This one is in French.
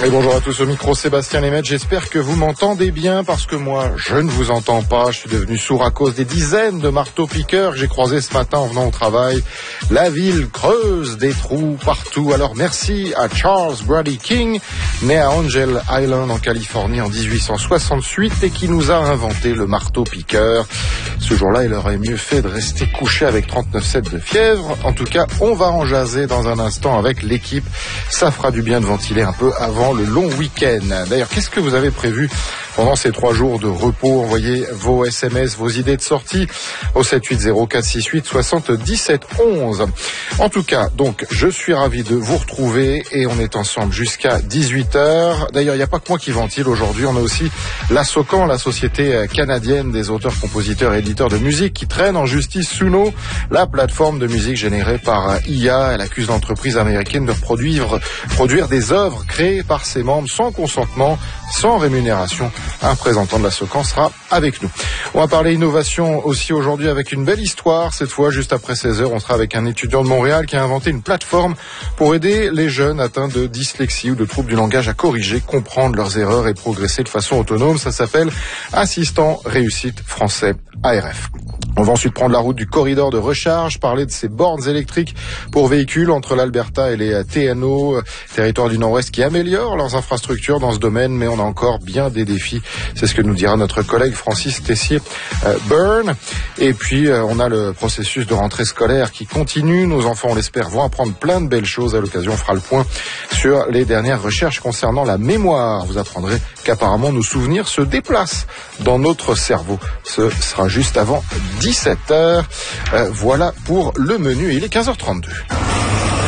Et bonjour à tous, au micro Sébastien Lemaitre. J'espère que vous m'entendez bien parce que moi, je ne vous entends pas. Je suis devenu sourd à cause des dizaines de marteaux-piqueurs que j'ai croisés ce matin en venant au travail. La ville creuse des trous partout. Alors merci à Charles Brady King, né à Angel Island en Californie en 1868 et qui nous a inventé le marteau-piqueur. Ce jour-là, il aurait mieux fait de rester couché avec 39,7 de fièvre. En tout cas, on va en jaser dans un instant avec l'équipe. Ça fera du bien de ventiler un peu avant le long week-end. D'ailleurs, qu'est-ce que vous avez prévu pendant ces 3 jours de repos? Envoyez vos SMS, vos idées de sortie au 780-468-77-11. En tout cas, donc, je suis ravi de vous retrouver et on est ensemble jusqu'à 18h. D'ailleurs, il n'y a pas que moi qui ventile aujourd'hui. On a aussi la SOCAN, la Société canadienne des auteurs, compositeurs et éditeurs de musique, qui traîne en justice Suno, la plateforme de musique générée par IA. Elle accuse l'entreprise américaine de produire des œuvres créées par ses membres sans consentement, sans rémunération. Un représentant de la SOCAN sera avec nous. On va parler innovation aussi aujourd'hui avec une belle histoire. Cette fois, juste après 16h, on sera avec un étudiant de Montréal qui a inventé une plateforme pour aider les jeunes atteints de dyslexie ou de troubles du langage à corriger, comprendre leurs erreurs et progresser de façon autonome. Ça s'appelle Assistant Réussite Français, ARF. On va ensuite prendre la route du corridor de recharge, parler de ces bornes électriques pour véhicules entre l'Alberta et les TNO, territoires du Nord-Ouest, qui améliorent leurs infrastructures dans ce domaine, mais on a encore bien des défis. C'est ce que nous dira notre collègue Francis Tessier-Byrne. Et puis, on a le processus de rentrée scolaire qui continue. Nos enfants, on l'espère, vont apprendre plein de belles choses. À l'occasion, on fera le point sur les dernières recherches concernant la mémoire. Vous apprendrez qu'apparemment, nos souvenirs se déplacent dans notre cerveau. Ce sera juste avant 17h. Voilà pour le menu. Il est 15h32.